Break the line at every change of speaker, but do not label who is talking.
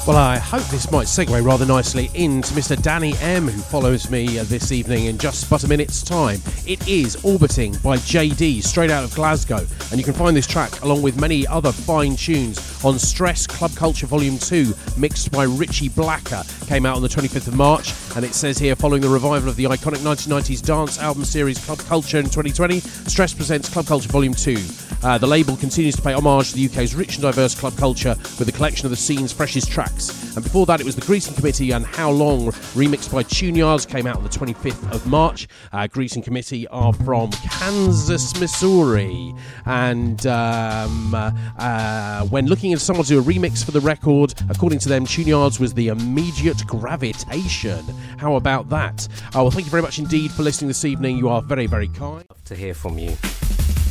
Well, I hope this might segue rather nicely into Mr. Danny M, who follows me this evening in just but a minute's time. It is Orbiting by JD, straight out of Glasgow, and you can find this track along with many other fine tunes on Stress Club Culture Volume 2, mixed by Richie Blacker. Came out on the 25th of March, and it says here, following the revival of the iconic 1990s dance album series Club Culture in 2020, Stress presents Club Culture Volume 2. The label continues to pay homage to the UK's rich and diverse club culture with a collection of the scene's freshest tracks. And before that, it was the Greasing Committee and How Long, remixed by Tuneyards, came out on the 25th of March. Greasing Committee are from Kansas, Missouri. And when looking at someone to do a remix for the record, according to them, Tuneyards was the Immediate Gravitation. How about that? Well, thank you very much indeed for listening this evening. You are very, very kind.
Love to hear from you.